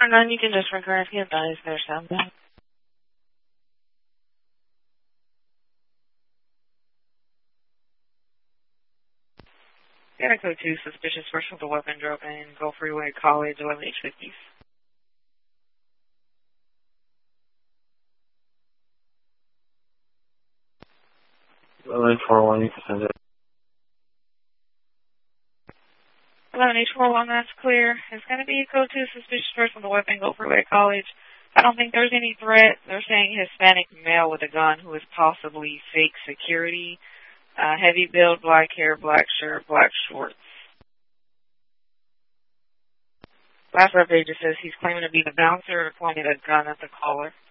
or none, you can disregard if you advise their sound back. Gotta code 2, suspicious person with a weapon drove in, Gulf Freeway, College, 11H50s. 1141, you can send it. 11H41, that's clear. It's gonna be a code 2, suspicious person with a weapon, Gulf Freeway, College. I don't think there's any threat. They're saying Hispanic male with a gun who is possibly fake security. Heavy build, black hair, black shirt, black shorts. Last update just says he's claiming to be the bouncer and pointed a gun at the caller.